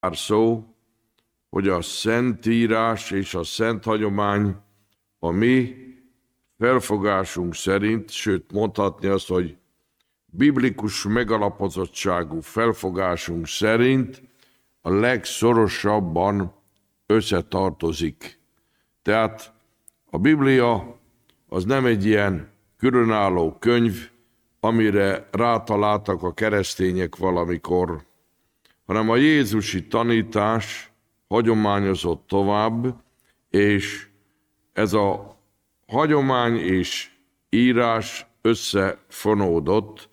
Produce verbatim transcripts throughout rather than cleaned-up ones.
szó, hogy a Szentírás és a Szent Hagyomány a mi felfogásunk szerint, sőt mondhatni azt, hogy biblikus megalapozottságú felfogásunk szerint a legszorosabban összetartozik. Tehát a Biblia az nem egy ilyen különálló könyv, amire rátaláltak a keresztények valamikor, hanem a jézusi tanítás hagyományozott tovább, és ez a hagyomány és írás összefonódott.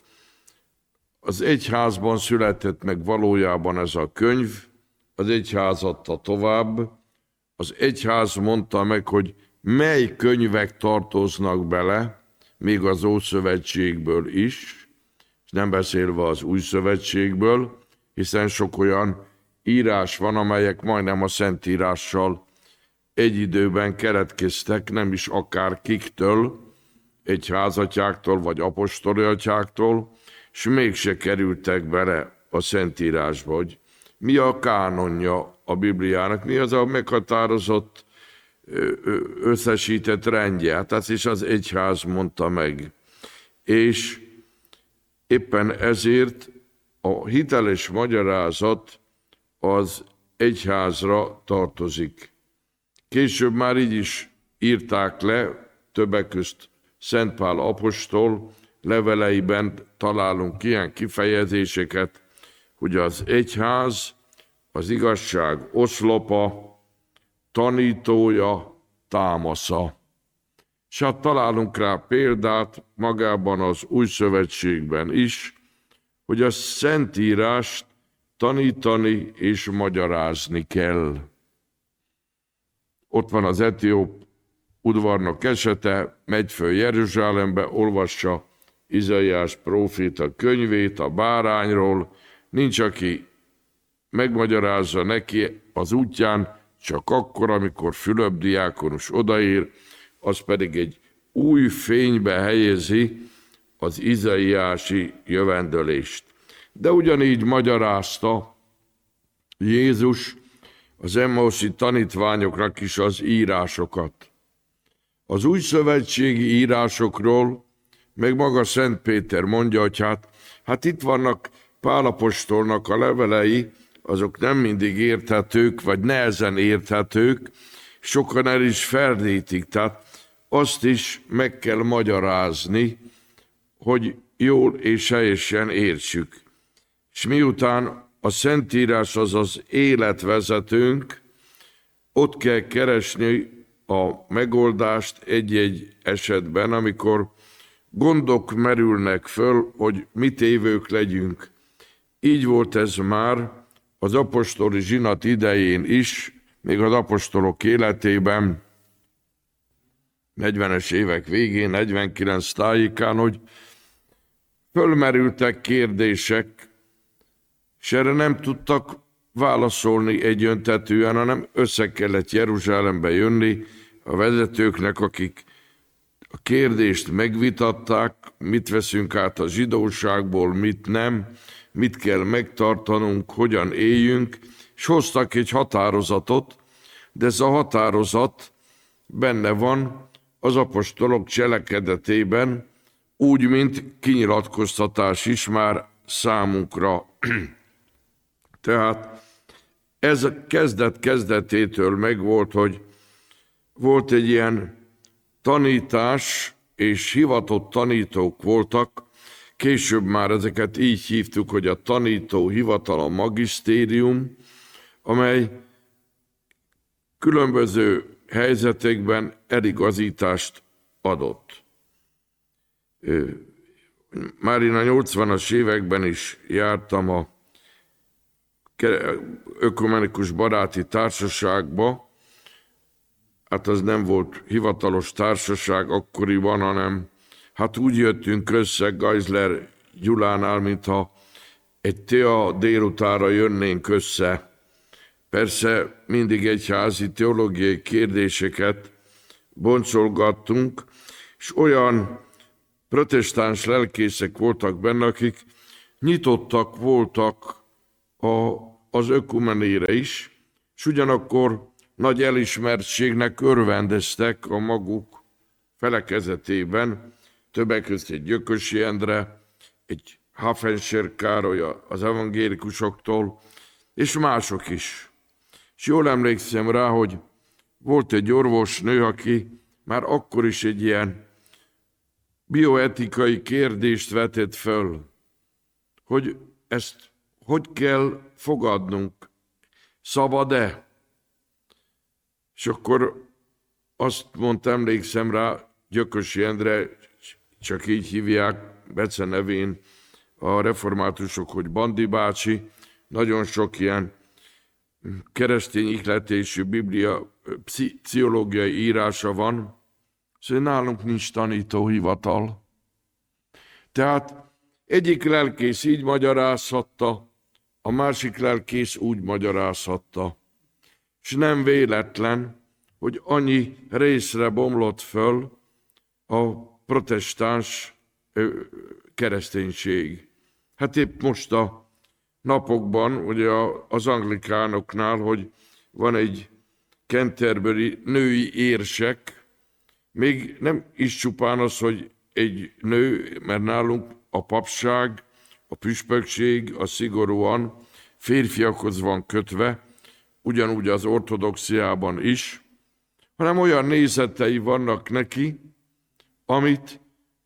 Az egyházban született meg valójában ez a könyv, az egyház adta tovább, az egyház mondta meg, hogy mely könyvek tartoznak bele, még az Ószövetségből is, és nem beszélve az Új Szövetségből, hiszen sok olyan írás van, amelyek majdnem a Szentírással egy időben keletkeztek, nem is akár kiktől, egyházatyáktól vagy apostoli atyáktól, és mégse kerültek bele a Szentírásba, hogy mi a kánonja a Bibliának, mi az a meghatározott, összesített rendje. Hát ezt is az egyház mondta meg. És éppen ezért a hiteles magyarázat az egyházra tartozik. Később már így is írták le, többek közt Szent Pál apostol leveleiben találunk ilyen kifejezéseket, hogy az egyház az igazság oszlopa, tanítója, támasza. És hát találunk rá példát magában az Új Szövetségben is, hogy a Szentírást tanítani és magyarázni kell. Ott van az etióp udvarnok esete, megy föl Jeruzsálembe, olvassa Izaiás próféta könyvét a bárányról, nincs, aki megmagyarázza neki az útján, csak akkor, amikor Fülöp diákonus odaér, az pedig egy új fénybe helyezi az izaiási jövendőlést. De ugyanígy magyarázta Jézus az emmauszi tanítványoknak is az írásokat. Az új szövetségi írásokról meg maga Szent Péter mondja, hogy hát, hát itt vannak Pál apostolnak a levelei, azok nem mindig érthetők, vagy nehezen érthetők, sokan el is ferdítik, tehát azt is meg kell magyarázni, hogy jól és helyesen értsük. És miután a Szentírás az az életvezetőnk, ott kell keresni a megoldást egy-egy esetben, amikor gondok merülnek föl, hogy mit évők legyünk. Így volt ez már az apostoli zsinat idején is, még az apostolok életében, negyvenes évek végén, negyvenkilenc tájékán, hogy fölmerültek kérdések, és erre nem tudtak válaszolni egyöntetűen, hanem össze kellett Jeruzsálembe jönni a vezetőknek, akik a kérdést megvitatták, mit veszünk át a zsidóságból, mit nem, mit kell megtartanunk, hogyan éljünk, és hoztak egy határozatot, de ez a határozat benne van az apostolok cselekedetében, úgy, mint kinyilatkoztatás is már számunkra. Tehát ez kezdet-kezdetétől megvolt, hogy volt egy ilyen tanítás, és hivatott tanítók voltak, később már ezeket így hívtuk, hogy a tanító hivatal, a magisztérium, amely különböző helyzetekben eligazítást adott. Már én a nyolcvanas években is jártam a ökumenikus baráti társaságba, hát az nem volt hivatalos társaság akkoriban, hanem hát úgy jöttünk össze Geisler Gyulánál, mintha egy tea délutára jönnénk össze. Persze mindig egyházi teológiai kérdéseket boncolgattunk, és olyan protestáns lelkészek voltak benne, akik nyitottak voltak a az ökumenére is, és ugyanakkor nagy elismertségnek örvendeztek a maguk felekezetében, többek között egy Gyökösi Endre, egy Hafenser Károly az evangélikusoktól, és mások is. És jól emlékszem rá, hogy volt egy orvosnő, aki már akkor is egy ilyen bioetikai kérdést vetett föl, hogy ezt hogy kell fogadnunk, szabad-e? És akkor azt mondta, emlékszem rá, Gyökösi Endre, csak így hívják Bece nevén a reformátusok, hogy Bandi bácsi, nagyon sok ilyen keresztény ihletésű biblia, pszichológiai írása van, szóval nálunk nincs tanítóhivatal. Tehát egyik lelkész így magyarázhatta, a másik lelkész úgy magyarázhatta. És nem véletlen, hogy annyi részre bomlott föl a protestáns kereszténység. Hát épp most a napokban, ugye az anglikánoknál, hogy van egy Canterbury női érsek, még nem is csupán az, hogy egy nő, mert nálunk a papság, a püspökség, a szigorúan férfiakhoz van kötve, ugyanúgy az ortodoxiában is, hanem olyan nézetei vannak neki, amit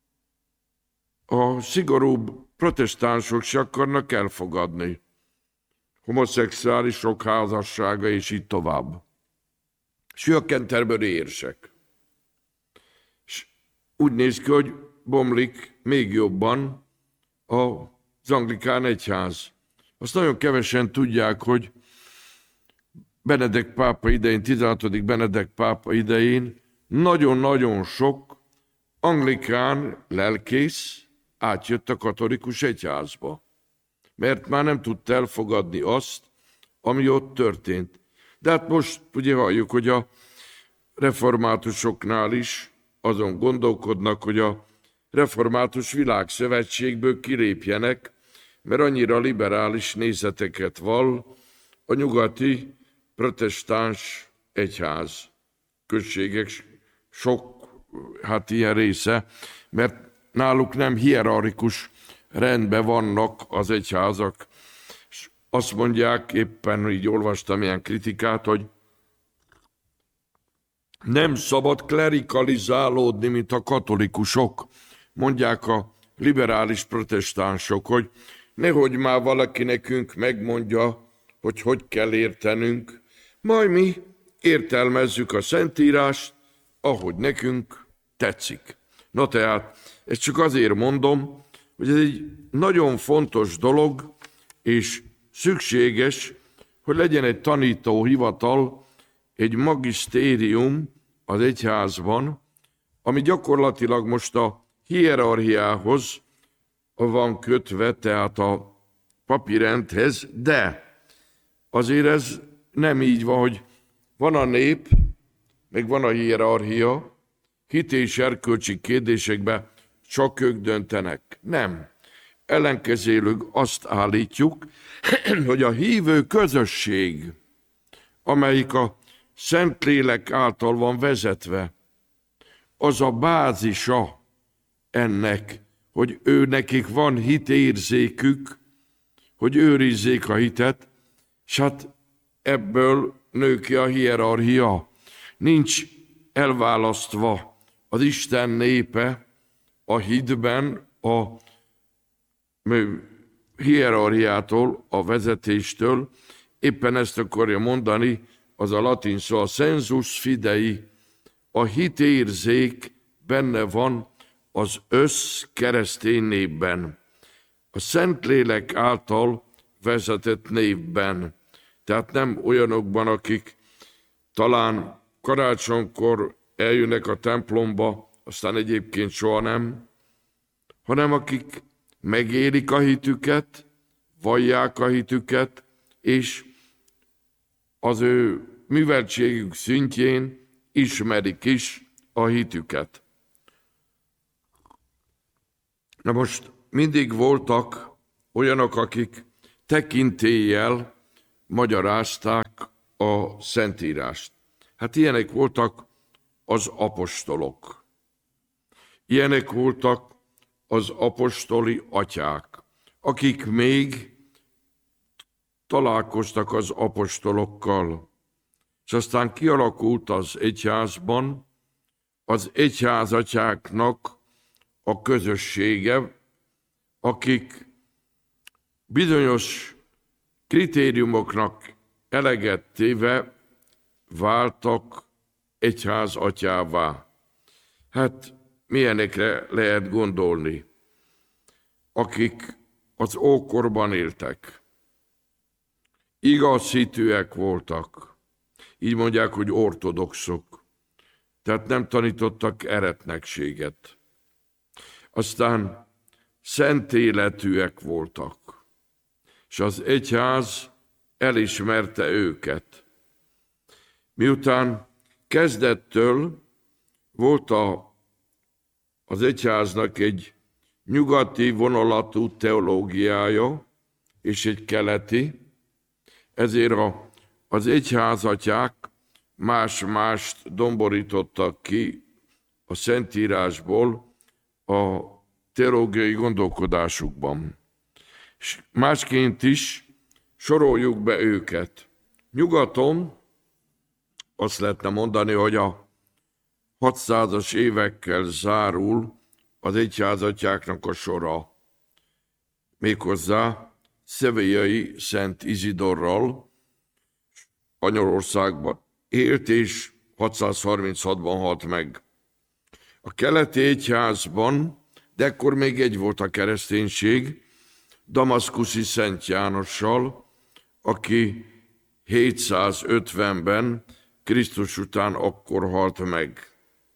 a szigorúbb protestánsok se akarnak elfogadni. Homoszexuálisok házassága, és így tovább. És ő a Canterbury érsek. És úgy néz ki, hogy bomlik még jobban az anglikán egyház. Azt nagyon kevesen tudják, hogy Benedek pápa idején, tizenhatodik Benedek pápa idején nagyon-nagyon sok anglikán lelkész átjött a katolikus egyházba, mert már nem tudta elfogadni azt, ami ott történt. De hát most ugye halljuk, hogy a reformátusoknál is azon gondolkodnak, hogy a református világszövetségből kilépjenek, mert annyira liberális nézeteket vall a nyugati protestáns egyház községek sok, hát ilyen része, mert náluk nem hierarchikus rendben vannak az egyházak. És azt mondják, éppen így olvastam ilyen kritikát, hogy nem szabad klerikalizálódni, mint a katolikusok. Mondják a liberális protestánsok, hogy nehogy már valaki nekünk megmondja, hogy hogy kell értenünk, majd mi értelmezzük a Szentírást, ahogy nekünk tetszik. Na tehát, ezt csak azért mondom, hogy ez egy nagyon fontos dolog, és szükséges, hogy legyen egy tanítóhivatal, egy magisztérium az egyházban, ami gyakorlatilag most a hierarchiához van kötve, tehát a papírendhez, de azért ez nem így van, hogy van a nép, meg van a hierarchia, hit és erkölcsi kérdésekben csak ők döntenek. Nem. Ellenkezőleg azt állítjuk, hogy a hívő közösség, amelyik a Szentlélek által van vezetve, az a bázisa ennek, hogy ő nekik van hitérzékük, hogy őrizzék a hitet, és hát ebből nő ki a hierarchia. Nincs elválasztva az Isten népe a hitben a hierarchiától, a vezetéstől. Éppen ezt akarja mondani, az a latin szó, a sensus fidei, a hitérzék benne van az össz keresztény népben, a Szentlélek által vezetett népben. Tehát nem olyanokban, akik talán karácsonykor eljönnek a templomba, aztán egyébként soha nem, hanem akik megélik a hitüket, vallják a hitüket, és az ő műveltségük szintjén ismerik is a hitüket. Na most mindig voltak olyanok, akik tekintéllyel magyarázták a Szentírást. Hát ilyenek voltak az apostolok. Ilyenek voltak az apostoli atyák, akik még találkoztak az apostolokkal, és aztán kialakult az egyházban az egyházatyáknak a közössége, akik bizonyos kritériumoknak eleget téve váltak egyházatyává. Hát milyenekre lehet gondolni, akik az ókorban éltek. Igaz hitűek voltak, így mondják, hogy ortodoxok, tehát nem tanítottak eretnekséget. Aztán szent életűek voltak, és az egyház elismerte őket. Miután kezdettől volt a, az egyháznak egy nyugati vonulatú teológiája és egy keleti, ezért a, az egyházatyák más-mást domborítottak ki a Szentírásból a teológiai gondolkodásukban. És másként is soroljuk be őket. Nyugaton azt lehetne mondani, hogy a hatszázas évekkel zárul az egyházatyáknak a sora. Méghozzá Szevélyai Szent Izidorral Spanyolországban élt, és hatszázharminchatban halt meg. A keleti egyházban, de ekkor még egy volt a kereszténység, damaszkuszi Szent Jánossal, aki hétszázötvenben Krisztus után akkor halt meg.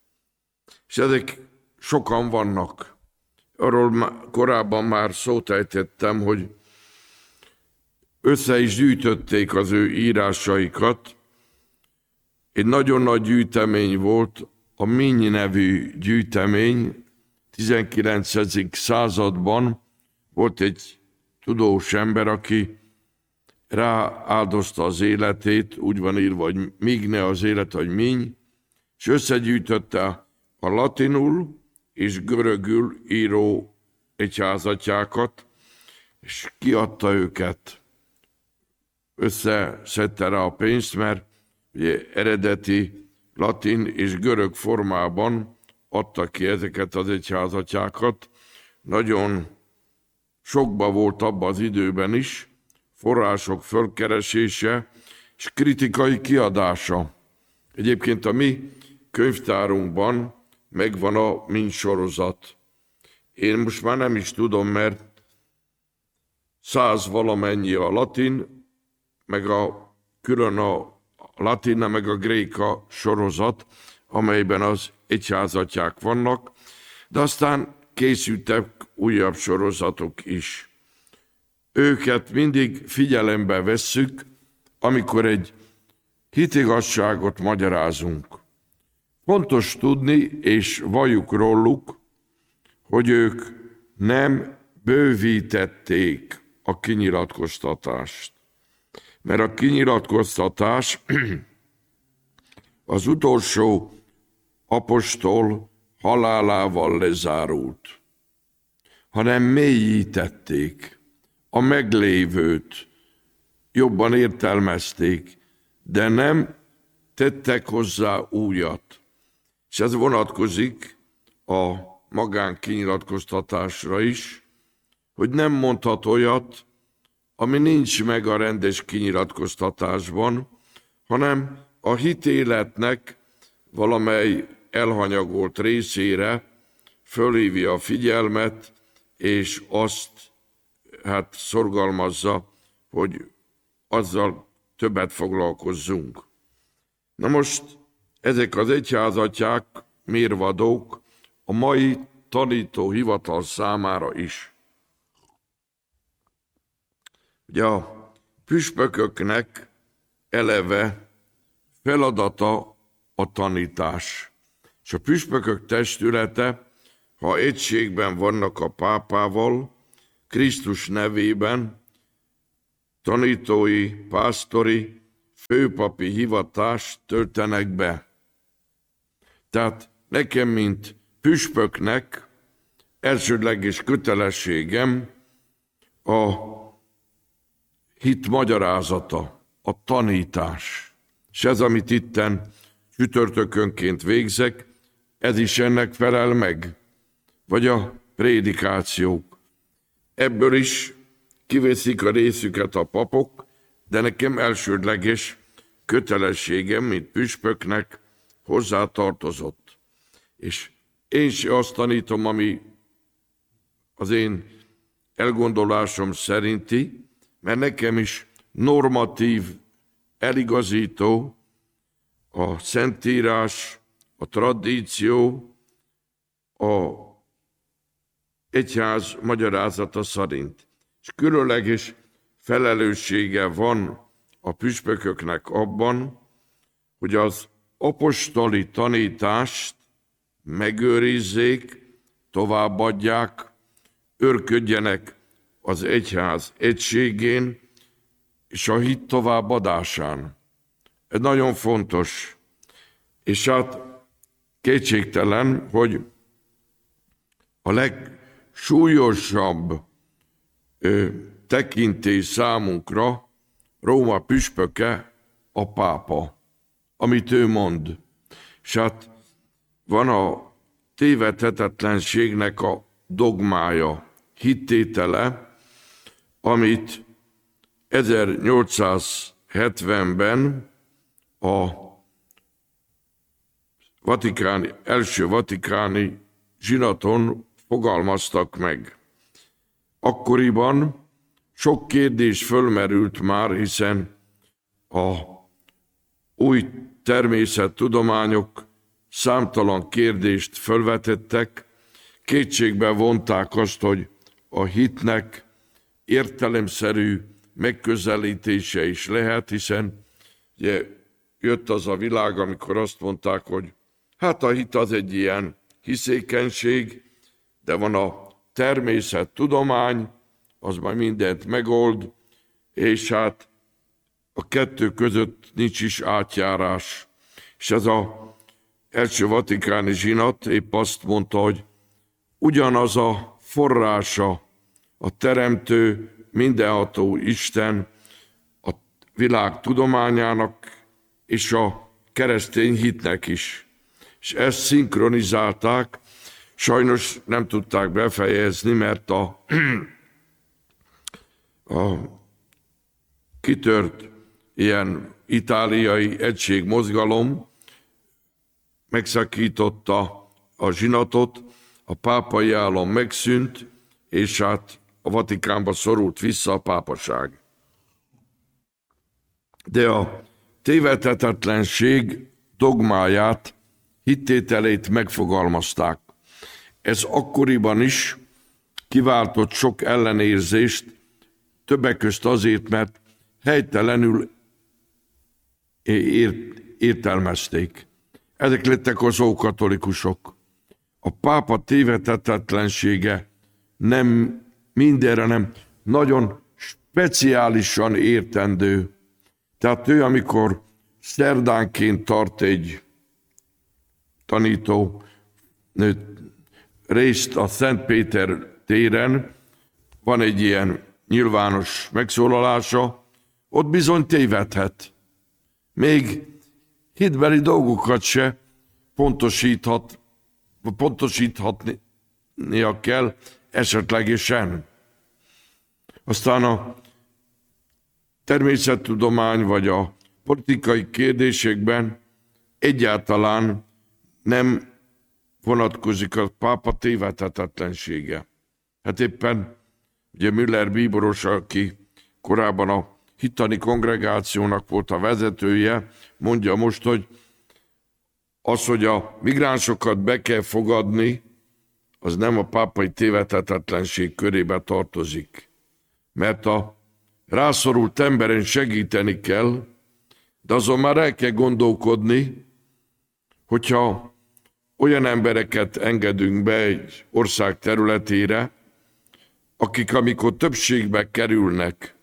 És ezek sokan vannak. Arról korábban már szót ejtettem, hogy össze is gyűjtötték az ő írásaikat. Egy nagyon nagy gyűjtemény volt, a Minny nevű gyűjtemény. tizenkilencedik században volt egy tudós ember, aki rááldozta az életét, úgy van írva, hogy Migne az élet, hogy Minny, és összegyűjtötte a latinul és görögül író egyházatyákat, és kiadta őket. Összeszedte rá a pénzt, mert ugye eredeti latin és görög formában adta ki ezeket az egyházatyákat. Nagyon sokba volt abban az időben is, források fölkeresése és kritikai kiadása. Egyébként a mi könyvtárunkban megvan a Minny sorozat. Én most már nem is tudom, mert száz valamennyi a latin, meg a külön a latina, meg a gréka sorozat, amelyben az egyházatyák vannak, de aztán készültek újabb sorozatok is. Őket mindig figyelembe vesszük, amikor egy hitigazságot magyarázunk. Fontos tudni, és valljuk róluk, hogy ők nem bővítették a kinyilatkoztatást. Mert a kinyilatkoztatás az utolsó apostol halálával lezárult, hanem mélyítették a meglévőt, jobban értelmezték, de nem tettek hozzá újat. És ez vonatkozik a magánkinyilatkoztatásra is, hogy nem mondhat olyat, ami nincs meg a rendes kinyilatkoztatásban, hanem a hitéletnek valamely elhanyagolt részére fölhívja a figyelmet, és azt hát szorgalmazza, hogy azzal többet foglalkozzunk. Na most ezek az egyházatyák, mérvadók a mai tanító hivatal számára is. Ugye a püspököknek eleve feladata a tanítás. És a püspökök testülete, ha egységben vannak a pápával, Krisztus nevében tanítói, pásztori, főpapi hivatást töltenek be. Tehát nekem, mint püspöknek elsődleges kötelességem a hit magyarázata, a tanítás. És ez, amit itten csütörtökönként végzek, ez is ennek felel meg. Vagy a prédikációk. Ebből is kiveszik a részüket a papok, de nekem elsődleges kötelességem, mint püspöknek hozzá tartozott. És én se azt tanítom, ami az én elgondolásom szerinti, mert nekem is normatív, eligazító a Szentírás, a tradíció, a egyház magyarázata szerint. És különleges felelőssége van a püspököknek abban, hogy az apostoli tanítást megőrizzék, továbbadják, őrködjenek az egyház egységén és a hit továbbadásán. Ez nagyon fontos. És hát kétségtelen, hogy a legsúlyosabb ö, tekintély számunkra Róma püspöke a pápa, amit ő mond. És hát van a tévedhetetlenségnek a dogmája, hittétele, amit ezernyolcszázhetvenben a vatikáni, első vatikáni zsinaton fogalmaztak meg. Akkoriban sok kérdés fölmerült már, hiszen a új természettudományok számtalan kérdést fölvetettek, kétségbe vonták azt, hogy a hitnek értelemszerű megközelítése is lehet, hiszen ugye jött az a világ, amikor azt mondták, hogy hát a hit az egy ilyen hiszékenység, de van a természettudomány, az majd mindent megold, és hát a kettő között nincs is átjárás. És ez a első vatikáni zsinat épp azt mondta, hogy ugyanaz a forrása, a teremtő, mindenható Isten a világ tudományának és a keresztény hitnek is. És ezt szinkronizálták, sajnos nem tudták befejezni, mert a, a kitört ilyen itáliai egységmozgalom megszakította a zsinatot, a pápai állam megszűnt, és hát a Vatikánba szorult vissza a pápaság. De a tévedhetetlenség dogmáját, hittételét megfogalmazták. Ez akkoriban is kiváltott sok ellenérzést, többek közt azért, mert helytelenül ért, értelmezték. Ezek lettek az ókatolikusok. A pápa tévedhetetlensége nem mindenre, nem nagyon speciálisan értendő. Tehát ő, amikor szerdánként tart egy tanító részt a Szent Péter téren, van egy ilyen nyilvános megszólalása, ott bizony tévedhet. Még hitbeli dolgokat se pontosíthat, pontosíthatnia kell esetlegesen. Aztán a természettudomány vagy a politikai kérdésekben egyáltalán nem vonatkozik a pápa tévedhetetlensége. Hát éppen ugye Müller bíboros, aki korábban a hittani kongregációnak volt a vezetője, mondja most, hogy az, hogy a migránsokat be kell fogadni, az nem a pápai tévedhetetlenség körébe tartozik. Mert a rászorult emberen segíteni kell, de azon már el kell gondolkodni, hogyha olyan embereket engedünk be egy ország területére, akik amikor többségbe kerülnek,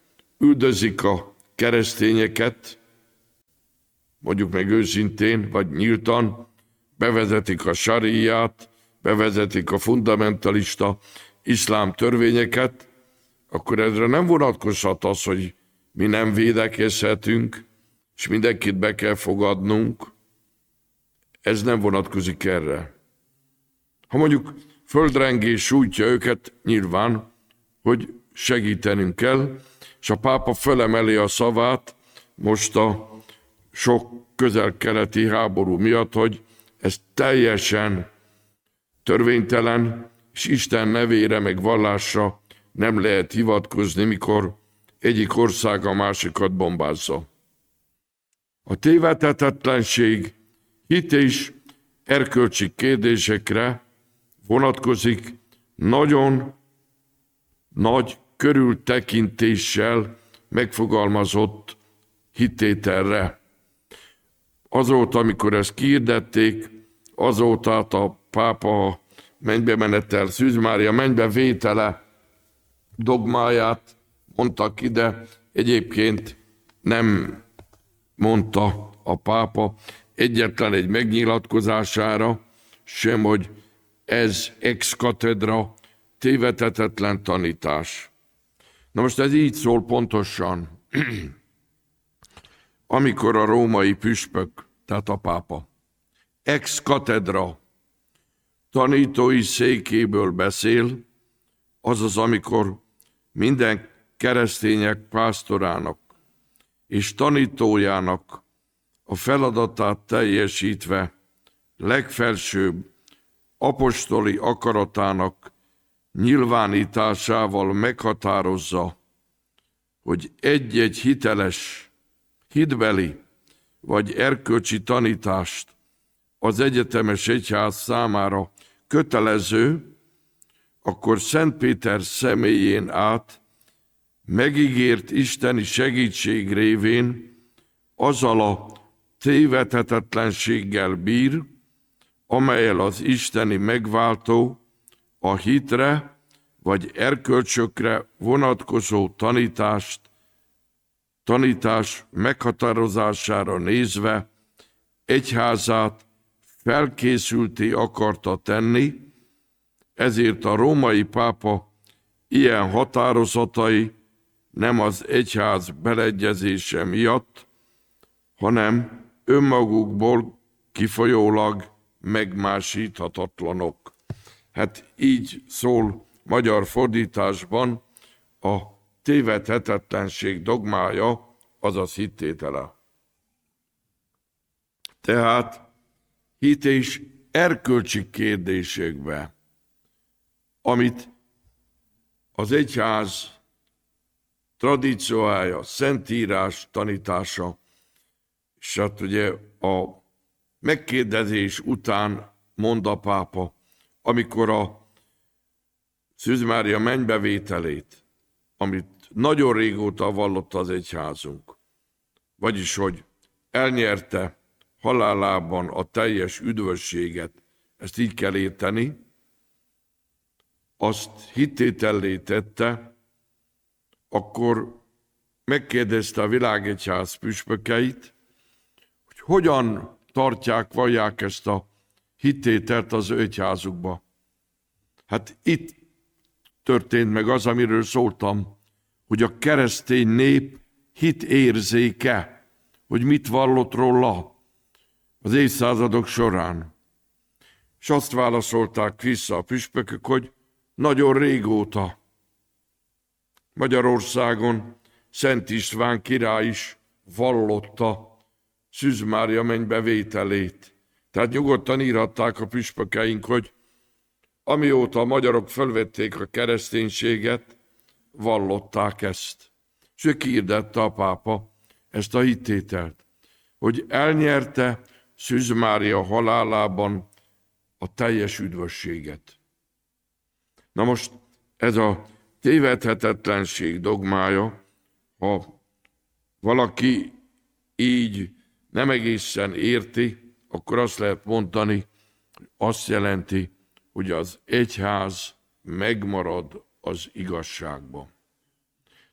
üldözik a keresztényeket, mondjuk meg őszintén, vagy nyíltan, bevezetik a sariát, bevezetik a fundamentalista iszlám törvényeket, akkor ezre nem vonatkozhat az, hogy mi nem védekezhetünk, és mindenkit be kell fogadnunk. Ez nem vonatkozik erre. Ha mondjuk földrengés sújtja őket, nyilván, hogy segítenünk kell, és a pápa fölemeli a szavát most a sok közel-keleti háború miatt, hogy ez teljesen törvénytelen, és Isten nevére meg vallásra nem lehet hivatkozni, mikor egyik ország a másikat bombázza. A tévedhetetlenség hit és erkölcsi kérdésekre vonatkozik, nagyon nagy körültekintéssel megfogalmazott hittételre. Azóta, amikor ezt kihirdették, azóta a pápa mennybe menettel, Szűz Mária mennybe vétele dogmáját mondta ki, de egyébként nem mondta a pápa egyetlen egy megnyilatkozására sem, hogy ez ex cathedra tévedhetetlen tanítás. Na most ez így szól pontosan, amikor a római püspök, tehát a pápa, ex cathedra tanítói székéből beszél, azaz amikor minden keresztények pásztorának és tanítójának a feladatát teljesítve legfelsőbb apostoli akaratának nyilvánításával meghatározza, hogy egy-egy hiteles, hitbeli vagy erkölcsi tanítást az egyetemes egyház számára kötelező, akkor Szent Péter személyén át megígért isteni segítség révén azzal a tévedhetetlenséggel bír, amellyel az isteni megváltó a hitre vagy erkölcsökre vonatkozó tanítást, tanítás meghatározására nézve egyházát felkészülté akarta tenni, ezért a római pápa ilyen határozatai nem az egyház beleegyezése miatt, hanem önmagukból kifolyólag megmásíthatatlanok. Hát így szól magyar fordításban a tévedhetetlenség dogmája, azaz hittétele. Tehát hit és erkölcsi kérdésekbe, amit az egyház tradíciója, szentírás tanítása, és hát ugye a megkérdezés után mond a pápa, amikor a Szűz Mária mennybevételét, amit nagyon régóta vallott az egyházunk, vagyis, hogy elnyerte halálában a teljes üdvösséget, ezt így kell érteni, azt hittétellé tette, akkor megkérdezte a világegyház püspökeit, hogy hogyan tartják, vallják ezt a hittételt az ő egyházukba. Hát itt történt meg az, amiről szóltam, hogy a keresztény nép hit érzéke, hogy mit vallott róla az évszázadok során. És azt válaszolták vissza a püspökök, hogy nagyon régóta Magyarországon Szent István király is vallotta Szűz Mária mennybevételét. Tehát nyugodtan írhatták a püspökeink, hogy amióta a magyarok fölvették a kereszténységet, vallották ezt. És ő kiirdette a pápa ezt a hittételt, hogy elnyerte Szűz Mária halálában a teljes üdvösséget. Na most ez a tévedhetetlenség dogmája, ha valaki így nem egészen érti, akkor azt lehet mondani, azt jelenti, hogy az egyház megmarad az igazságban.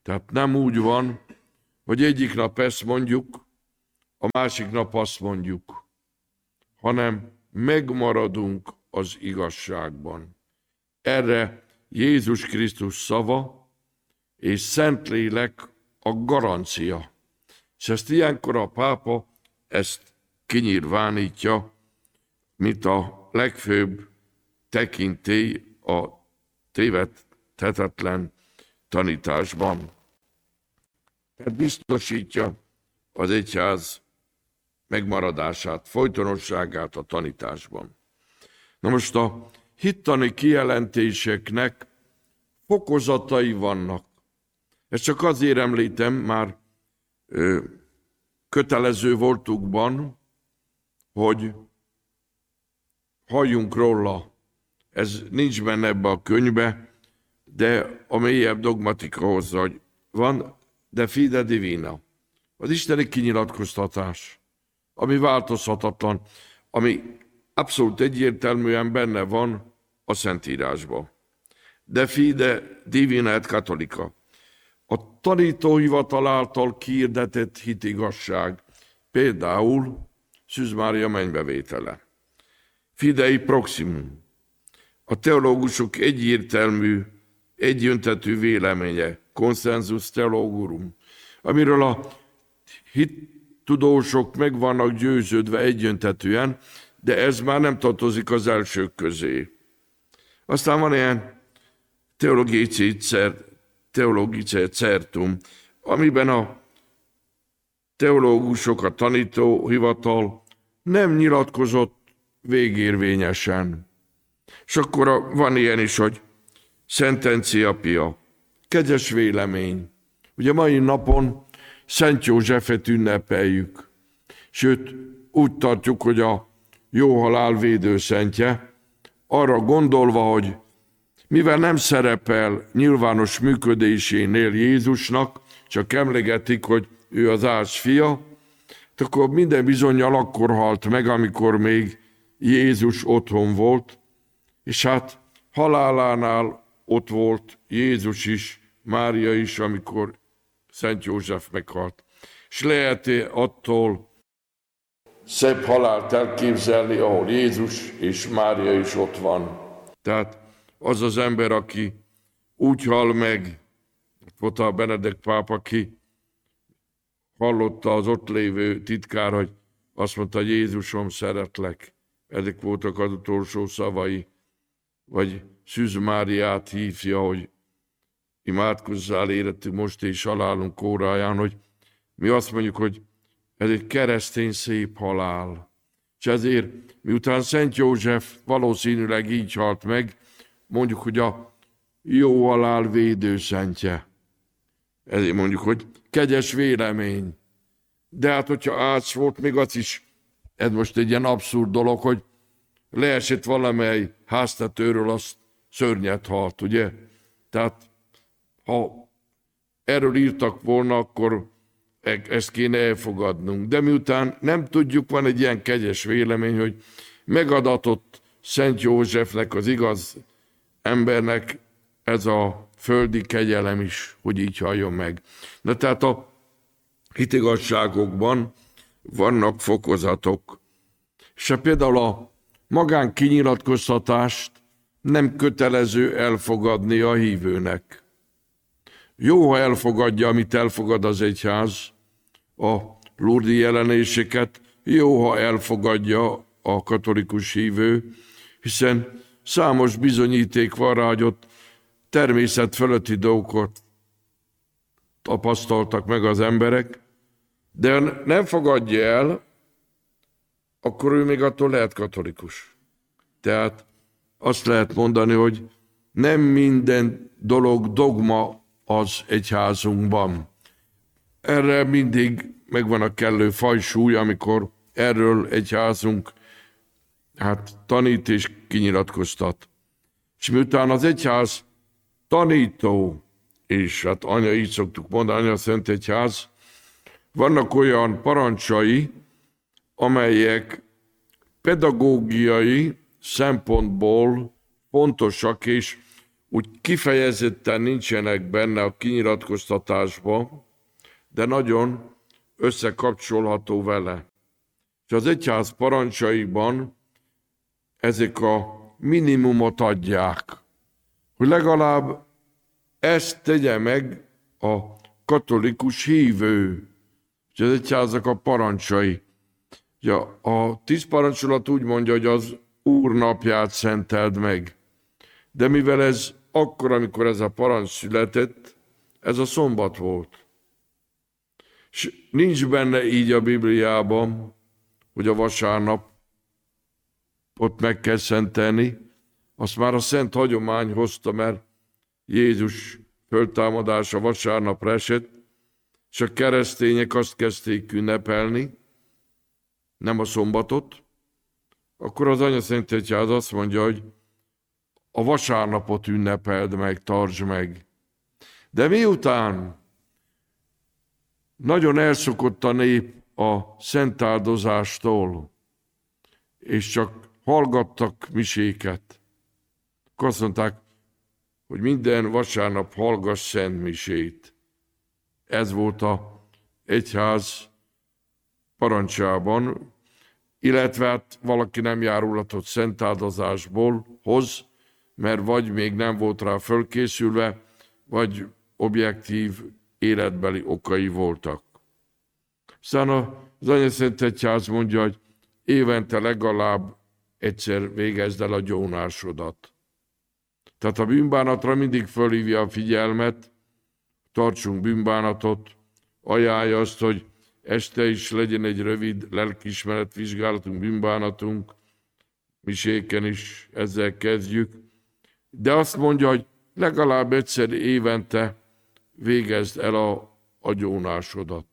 Tehát nem úgy van, hogy egyik nap ezt mondjuk, a másik nap azt mondjuk, hanem megmaradunk az igazságban. Erre Jézus Krisztus szava és Szentlélek a garancia. És ezt ilyenkor a pápa ezt kinyilvánítja, mint a legfőbb tekintély a tévedhetetlen tanításban. Tehát biztosítja az egyház megmaradását, folytonosságát a tanításban. Na most a hittani kijelentéseknek fokozatai vannak. Ezt csak azért említem, már ö, kötelező voltukban, hogy halljunk róla. Ez nincs benne ebbe a könyvbe, de a mélyebb dogmatika hozza, hogy van de fide divina. Az isteni kinyilatkoztatás, ami változhatatlan, ami abszolút egyértelműen benne van a Szentírásban. De fide divina et catholica. A tanítóhivatal által kihirdetett hitigazság, például Szűz Mária mennybevétele. Fidei proximum. A teológusok egyértelmű, egyöntetű véleménye, consensus theologorum, amiről a hittudósok meg vannak győződve egyöntetűen, de ez már nem tartozik az elsők közé. Aztán van ilyen teologice certum, amiben a teológusok, a tanítóhivatal nem nyilatkozott végérvényesen. És akkor van ilyen is, hogy szentencia pia, kegyes vélemény. Ugye mai napon Szent Józsefet ünnepeljük, sőt úgy tartjuk, hogy a jó halál védőszentje, arra gondolva, hogy mivel nem szerepel nyilvános működésénél Jézusnak, csak emlegetik, hogy ő az ács fia, akkor minden bizonnyal akkor halt meg, amikor még Jézus otthon volt, és hát halálánál ott volt Jézus is, Mária is, amikor Szent József meghalt. És lehet attól szebb halált elképzelni, ahol Jézus és Mária is ott van. Tehát az az ember, aki úgy hal meg, volt a Benedek pápa, aki hallotta az ott lévő titkár, hogy azt mondta, hogy Jézusom, szeretlek. Ezek voltak az utolsó szavai. Vagy Szűz Máriát hívja, hogy imádkozzál érettünk most és halálunk óráján, hogy mi azt mondjuk, hogy ez egy keresztény szép halál. És ezért, miután Szent József valószínűleg így halt meg, mondjuk, hogy a jó halál védőszentje. Ezért mondjuk, hogy kegyes vélemény. De hát, hogyha ács volt, még az is, ez most egy ilyen abszurd dolog, hogy leesett valamely háztetőről, azt szörnyet halt, ugye? Tehát, ha erről írtak volna, akkor ezt kéne elfogadnunk. De miután nem tudjuk, van egy ilyen kegyes vélemény, hogy megadatott Szent Józsefnek, az igaz embernek ez a földi kegyelem is, hogy így halljon meg. Na tehát a hitigasságokban vannak fokozatok. És például a magán kinyilatkoztatást nem kötelező elfogadni a hívőnek. Jó, ha elfogadja, amit elfogad az egyház, a lurdi jelenéseket, jó, ha elfogadja a katolikus hívő, hiszen számos bizonyíték van rá, hogy ott természet fölötti dolgokat tapasztaltak meg az emberek, de ha nem fogadja el, akkor ő még attól lehet katolikus. Tehát azt lehet mondani, hogy nem minden dolog dogma az egyházunkban. Erre mindig megvan a kellő fajsúly, amikor erről egyházunk hát tanít és kinyilatkoztat. És miután az egyház tanító, és hát anya, így szoktuk mondani, a Szent Egyház, vannak olyan parancsai, amelyek pedagógiai szempontból fontosak, és úgy kifejezetten nincsenek benne a kinyilatkoztatásban, de nagyon összekapcsolható vele. És az egyház parancsaiban ezek a minimumot adják, hogy legalább ezt tegye meg a katolikus hívő, és az egyházak a parancsai. Ja, a tíz parancsolat úgy mondja, hogy az Úr napját szenteld meg. De mivel ez akkor, amikor ez a parancs született, ez a szombat volt. És nincs benne így a Bibliában, hogy a vasárnap ott meg kell szentelni, azt már a szent hagyomány hozta, mert Jézus föltámadása vasárnapra esett, és a keresztények azt kezdték ünnepelni, nem a szombatot, akkor az Anyaszent Egyház azt mondja, hogy a vasárnapot ünnepeld meg, tartsd meg. De miután nagyon elszokott a nép a szentáldozástól, és csak hallgattak miséket, akkor azt mondták, hogy minden vasárnap hallgass szent misét. Ez volt az egyház parancsában, illetve hát valaki nem járulhatott szentáldozásból hoz, mert vagy még nem volt rá fölkészülve, vagy objektív életbeli okai voltak. Aztán az Anyaszent Egyház mondja, hogy évente legalább egyszer végezd el a gyónásodat. Tehát a bűnbánatra mindig fölhívja a figyelmet, tartsunk bűnbánatot, ajánlja azt, hogy este is legyen egy rövid lelkiismeret vizsgálatunk, bűnbánatunk, miséken is ezzel kezdjük, de azt mondja, hogy legalább egyszer évente végezd el a, a gyónásodat.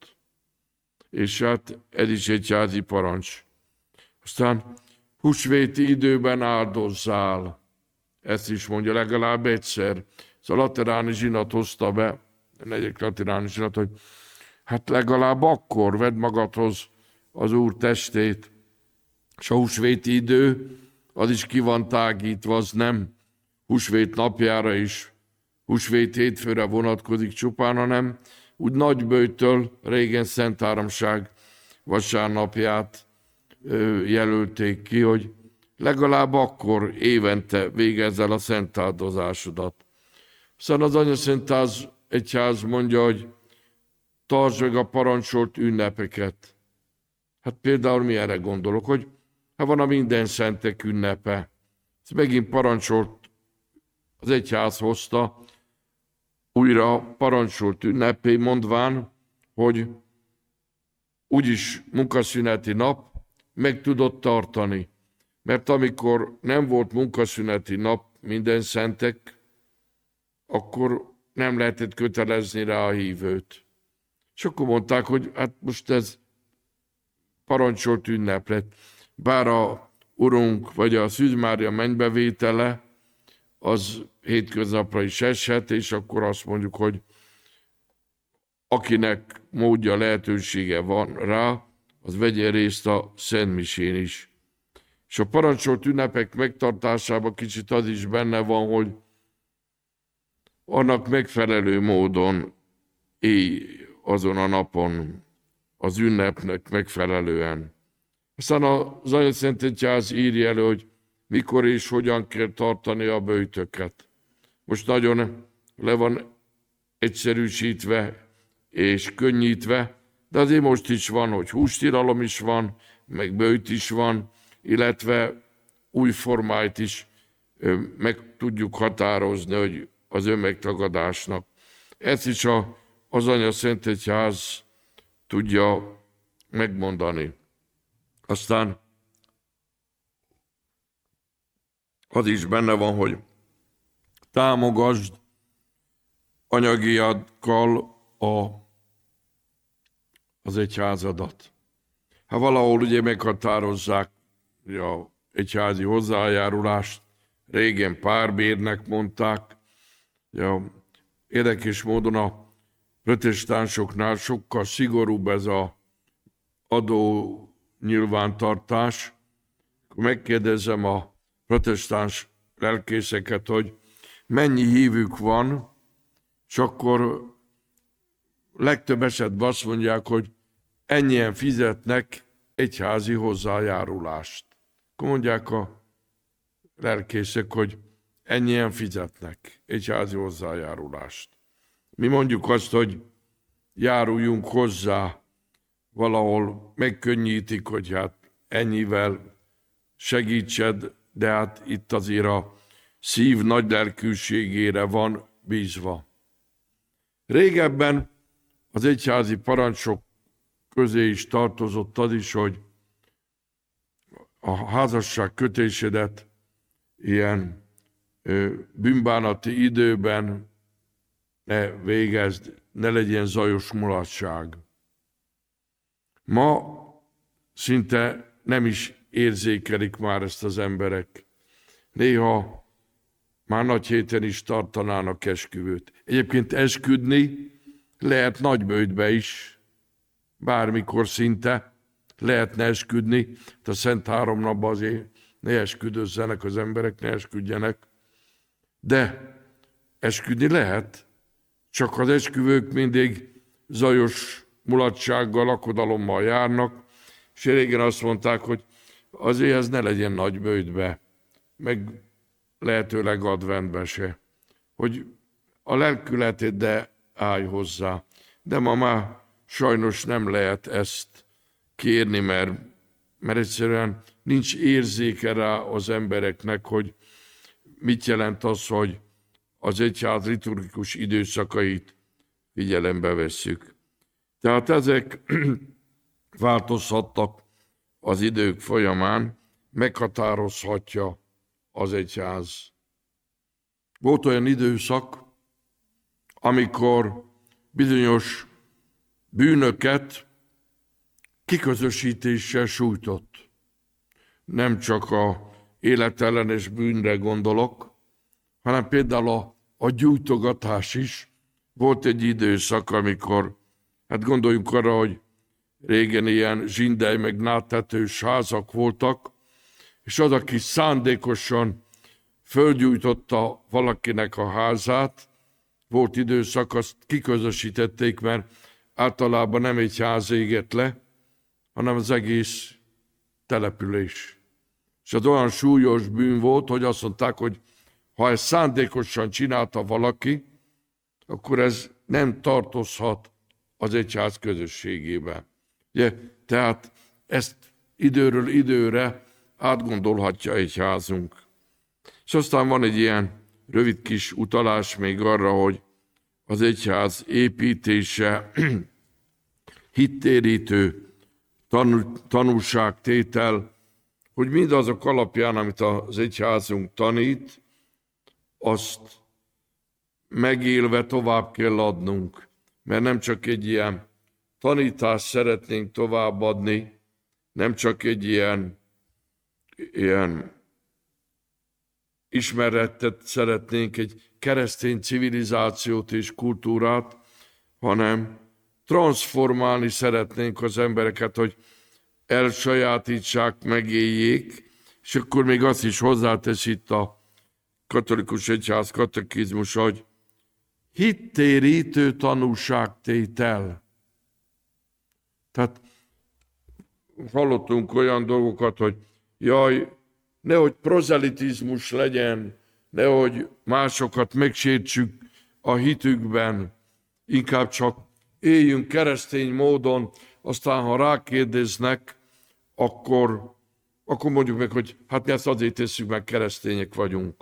És hát ez is egyházi parancs. Aztán húsvéti időben áldozzál. Ezt is mondja legalább egyszer. Ez a lateráni zsinat hozta be, a negyedik lateráni zsinat, hogy hát legalább akkor vedd magadhoz az Úr testét. És a húsvéti idő, az is ki van tágítva, az nem húsvét napjára is, húsvét hétfőre vonatkozik csupán, hanem úgy nagyböjtől régen Szent Háromság vasárnapját jelölték ki, hogy legalább akkor évente végezz el a szentáldozásodat. Aztán az Anyaszent Egyház mondja, hogy tartsd meg a parancsolt ünnepeket. Hát például mi erre gondolok, hogy ha van a minden szentek ünnepe, ez megint parancsolt, az egyház hozta, újra parancsolt ünnepé, mondván, hogy úgyis munkaszüneti nap meg tudott tartani. Mert amikor nem volt munkaszüneti nap minden szentek, akkor nem lehetett kötelezni rá a hívőt. És akkor mondták, hogy hát most ez parancsolt ünnep lett. Bár a Urunk vagy a Szűz Mária mennybevétele az hétköznapra is eshet, és akkor azt mondjuk, hogy akinek módja, lehetősége van rá, az vegye részt a szentmisén is. És a parancsolt ünnepek megtartásában kicsit az is benne van, hogy annak megfelelő módon élj azon a napon, az ünnepnek megfelelően. Aztán az Anyaszent Egyház írja elő, hogy mikor és hogyan kell tartani a böjtöket. Most nagyon le van egyszerűsítve és könnyítve, de azért most is van, hogy hústilalom is van, meg böjt is van, illetve új formáit is meg tudjuk határozni, hogy az önmegtagadásnak. Ezt is a, az Anyaszent Egyház tudja megmondani. Aztán az is benne van, hogy támogasd anyagiakkal a, az egyházadat. Ha valahol ugye meghatározzák a egyházi hozzájárulást, régen párbérnek mondták, ja, érdekes módon a protestánsoknál sokkal szigorúbb ez az adó nyilvántartás. Megkérdezem a protestáns lelkészeket, hogy mennyi hívük van, és akkor legtöbb esetben azt mondják, hogy ennyien fizetnek egyházi hozzájárulást. Akkor mondják a lelkészek, hogy ennyien fizetnek egyházi hozzájárulást. Mi mondjuk azt, hogy járuljunk hozzá, valahol megkönnyítik, hogy hát ennyivel segítsed, de hát itt azért a szív nagy lelkűségére van bízva. Régebben az egyházi parancsok közé is tartozott az is, hogy a házasság kötésedet ilyen ö, bűnbánati időben ne végezd, ne legyen zajos mulatság. Ma szinte nem is érzékelik már ezt az emberek. Néha már nagy héten is tartanának esküvőt. Egyébként esküdni lehet Nagyböjtbe is, bármikor szinte lehetne esküdni. A Szent Három napban azért ne esküdözzenek az emberek, ne esküdjenek. De esküdni lehet, csak az esküvők mindig zajos mulatsággal, lakodalommal járnak, és régen azt mondták, hogy azért ez ne legyen Nagyböjtbe, meg lehetőleg adventbe se, hogy a lelkületét de állj hozzá. De ma már sajnos nem lehet ezt kérni, mert, mert egyszerűen nincs érzéke rá az embereknek, hogy mit jelent az, hogy az egyház liturgikus időszakait figyelembe vesszük. Tehát ezek változhattak az idők folyamán, meghatározhatja az egyház. Volt olyan időszak, amikor bizonyos bűnöket kiközösítéssel sújtott. Nem csak a életellenes bűnre gondolok, hanem például a, a gyújtogatás is. Volt egy időszak, amikor, hát gondoljunk arra, hogy régen ilyen zsindely meg nádtetős házak voltak, és az, aki szándékosan fölgyújtotta valakinek a házát, volt időszak, azt kiközösítették, mert általában nem egy ház égett le, hanem az egész település. És az olyan súlyos bűn volt, hogy azt mondták, hogy ha ezt szándékosan csinálta valaki, akkor ez nem tartozhat az egyház közösségében. Ugye? Tehát ezt időről időre átgondolhatja egyházunk. És aztán van egy ilyen rövid kis utalás még arra, hogy az egyház építése, hittérítő tanúságtétel, hogy mindazok alapján, amit az egyházunk tanít, azt megélve tovább kell adnunk. Mert nem csak egy ilyen tanítást szeretnénk továbbadni, nem csak egy ilyen, ilyen ismeretet szeretnénk, egy keresztény civilizációt és kultúrát, hanem transformálni szeretnénk az embereket, hogy elsajátítsák, megéljék, és akkor még azt is hozzátesz itt a katolikus egyház katekizmus, hogy hittérítő tanúságtétel. Tehát hallottunk olyan dolgokat, hogy jaj, nehogy prozelitizmus legyen, nehogy másokat megsértsük a hitükben, inkább csak éljünk keresztény módon, aztán ha rákérdeznek, akkor, akkor mondjuk meg, hogy hát mi ezt azért tesszük meg, keresztények vagyunk.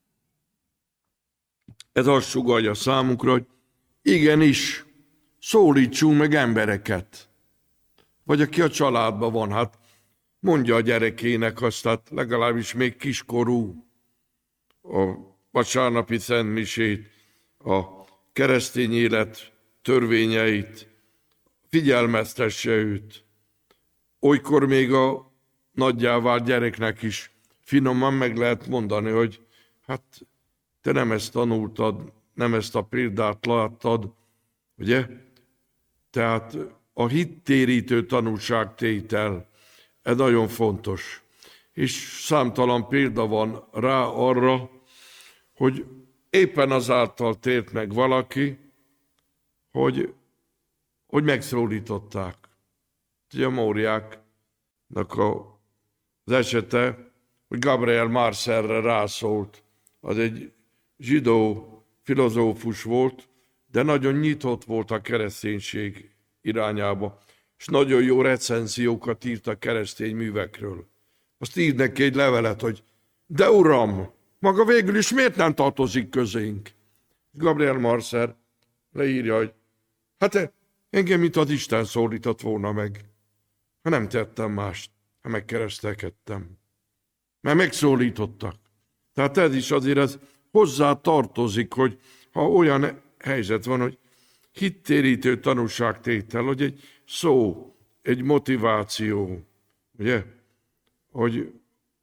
Ez azt sugallja számunkra, hogy igenis, szólítsunk meg embereket. Vagy aki a családban van, hát mondja a gyerekének azt, hát legalábbis még kiskorú, a vasárnapi szentmisét, a keresztény élet törvényeit, figyelmeztesse őt. Olykor még a nagyjá vált gyereknek is finoman meg lehet mondani, hogy hát te nem ezt tanultad, nem ezt a példát láttad, ugye? Tehát a hittérítő tanúságtétel, ez nagyon fontos. És számtalan példa van rá arra, hogy éppen azáltal tért meg valaki, hogy, hogy megszólították. Ugye a Móriáknak a, az esete, hogy Gabriel Marcelre rászólt. Az egy zsidó filozófus volt, de nagyon nyitott volt a kereszténység irányába, és nagyon jó recenziókat írt a keresztény művekről. Azt írt neki egy levelet, hogy de uram, maga végül is miért nem tartozik közénk? Gabriel Marcel leírja, hogy hát engem, mint az Isten szólított volna meg. Ha nem tettem mást, ha megkeresztelkedtem. Mert megszólítottak. Tehát ez is azért ez hozzá tartozik, hogy ha olyan helyzet van, hogy hittérítő tanúságtétel, hogy egy szó, egy motiváció, ugye, hogy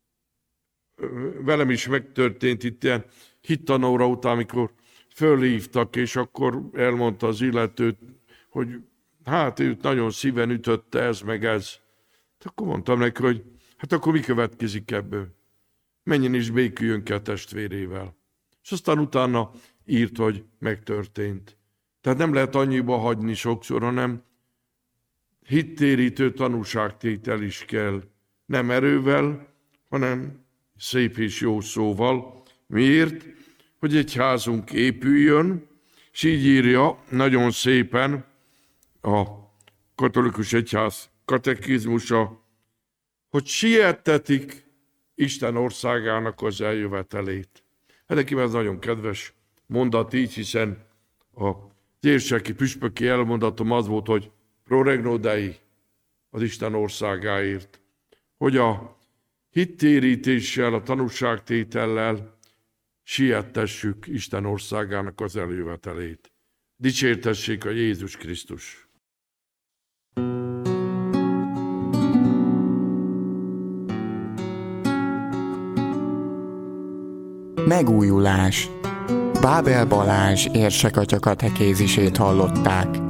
velem is megtörtént itt ilyen hittanóra után, amikor fölhívtak, és akkor elmondta az illetőt, hogy hát őt nagyon szíven ütötte ez meg ez. Akkor mondtam neki, hogy hát akkor mi következik ebből? Menjen is béküljön ki a testvérével. És aztán utána írt, hogy megtörtént. Tehát nem lehet annyiba hagyni sokszor, hanem hittérítő tanúságtétel is kell. Nem erővel, hanem szép és jó szóval. Miért? Hogy egy házunk épüljön, és így írja nagyon szépen a katolikus egyház katekizmusa, hogy siettetik Isten országának az eljövetelét. Ennek ez nagyon kedves mondat így, hiszen a érseki püspöki elmondatom az volt, hogy pro regno Dei, az Isten országáért. Hogy a hittérítéssel, a tanúságtétellel siettessük Isten országának az eljövetelét. Dicsértessék a Jézus Krisztus! Megújulás. Bábel Balázs érsekatya katekézisét hallották.